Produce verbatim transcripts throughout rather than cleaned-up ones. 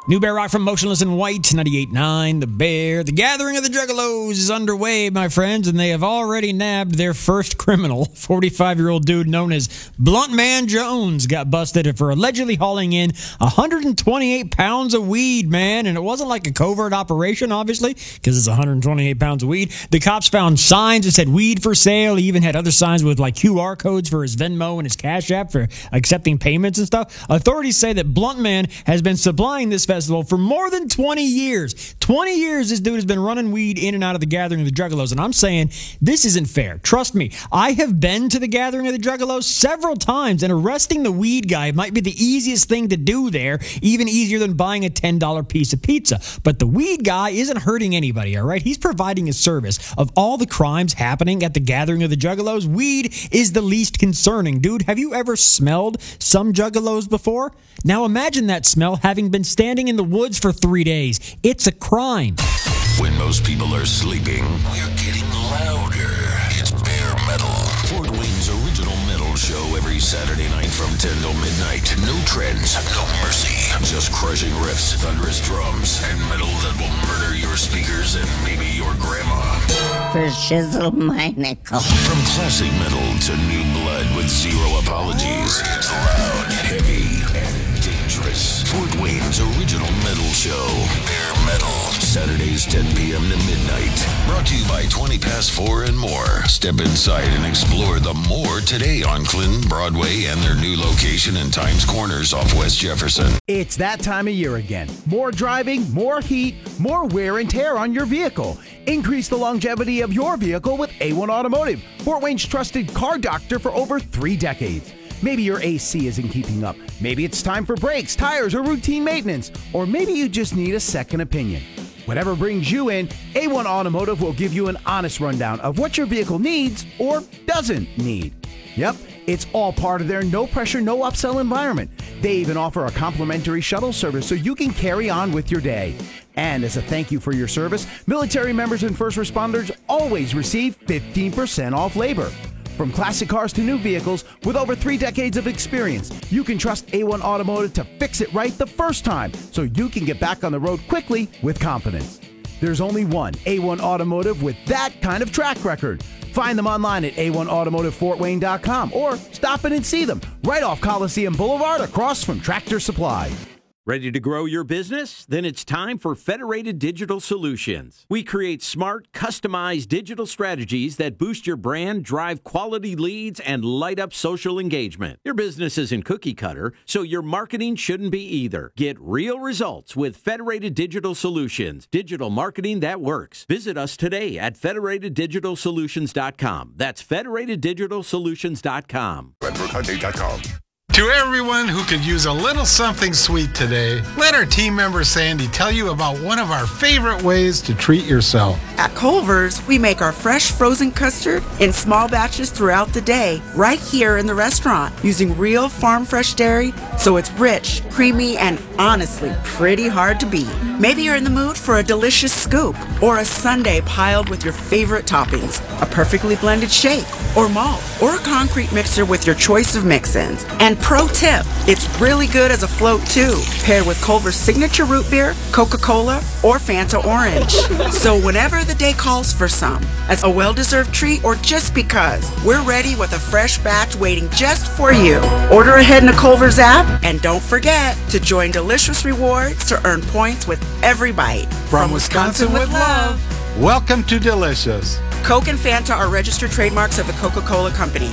New Bear Rock from Motionless in White, ninety-eight point nine, The Bear. The gathering of the Juggalos is underway, my friends, and they have already nabbed their first criminal. forty-five-year-old dude known as Blunt Man Jones got busted for allegedly hauling in one hundred twenty-eight pounds of weed, man. And it wasn't like a covert operation, obviously, because it's one hundred twenty-eight pounds of weed. The cops found signs that said weed for sale. He even had other signs with like Q R codes for his Venmo and his Cash App for accepting payments and stuff. Authorities say that Blunt Man has been supplying this festival for more than twenty years. twenty years this dude has been running weed in and out of the Gathering of the Juggalos, and I'm saying this isn't fair. Trust me, I have been to the Gathering of the Juggalos several times, and arresting the weed guy might be the easiest thing to do there, even easier than buying a ten dollar piece of pizza. But the weed guy isn't hurting anybody, all right? He's providing a service. Of all the crimes happening at the Gathering of the Juggalos, weed is the least concerning. Dude, have you ever smelled some Juggalos before? Now imagine that smell having been standing in the woods for three days. It's a crime. When most people are sleeping, we're getting louder. It's Bear Metal. Fort Wayne's original metal show every Saturday night from ten till midnight. No trends, no mercy. Just crushing riffs, thunderous drums, and metal that will murder your speakers and maybe your grandma. For shizzle my nickel. From classic metal to new blood with zero apologies. It's loud, heavy, and dangerous. Fort Wayne's original metal show, Bear Metal. Saturdays, ten p.m. to midnight. Brought to you by twenty past four and more. Step inside and explore the more today on Clinton, Broadway, and their new location in Times Corners off West Jefferson. It's that time of year again. More driving, more heat, more wear and tear on your vehicle. Increase the longevity of your vehicle with A one Automotive, Fort Wayne's trusted car doctor for over three decades. Maybe your A C isn't keeping up. Maybe it's time for brakes, tires, or routine maintenance. Or maybe you just need a second opinion. Whatever brings you in, A one Automotive will give you an honest rundown of what your vehicle needs or doesn't need. Yep, it's all part of their no-pressure, no-upsell environment. They even offer a complimentary shuttle service so you can carry on with your day. And as a thank you for your service, military members and first responders always receive fifteen percent off labor. From classic cars to new vehicles, with over three decades of experience, you can trust A one Automotive to fix it right the first time so you can get back on the road quickly with confidence. There's only one A one Automotive with that kind of track record. Find them online at A one automotive fort wayne dot com or stop in and see them right off Coliseum Boulevard across from Tractor Supply. Ready to grow your business? Then it's time for Federated Digital Solutions. We create smart, customized digital strategies that boost your brand, drive quality leads, and light up social engagement. Your business isn't cookie cutter, so your marketing shouldn't be either. Get real results with Federated Digital Solutions, digital marketing that works. Visit us today at federated digital solutions dot com. That's federated digital solutions dot com. redbird hyundai dot com. To everyone who could use a little something sweet today, let our team member Sandy tell you about one of our favorite ways to treat yourself. At Culver's, we make our fresh frozen custard in small batches throughout the day, right here in the restaurant, using real farm fresh dairy, so it's rich, creamy, and honestly pretty hard to beat. Maybe you're in the mood for a delicious scoop or a sundae piled with your favorite toppings, a perfectly blended shake or malt, or a concrete mixer with your choice of mix-ins. And pro tip, it's really good as a float too, paired with Culver's signature root beer, Coca-Cola, or Fanta Orange. So whenever the day calls for some, as a well-deserved treat or just because, we're ready with a fresh batch waiting just for you. Order ahead in the Culver's app, and don't forget to join Delicious Rewards to earn points with every bite. From Wisconsin with love, welcome to Delicious. Coke and Fanta are registered trademarks of the Coca-Cola Company.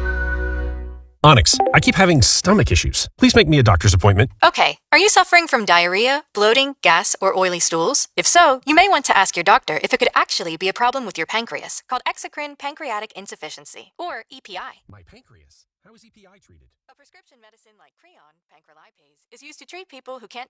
Onyx, I keep having stomach issues. Please make me a doctor's appointment. Okay, are you suffering from diarrhea, bloating, gas, or oily stools? If so, you may want to ask your doctor if it could actually be a problem with your pancreas, called exocrine pancreatic insufficiency, or E P I. My pancreas? How is E P I treated? A prescription medicine like Creon, pancrelipase, is used to treat people who can't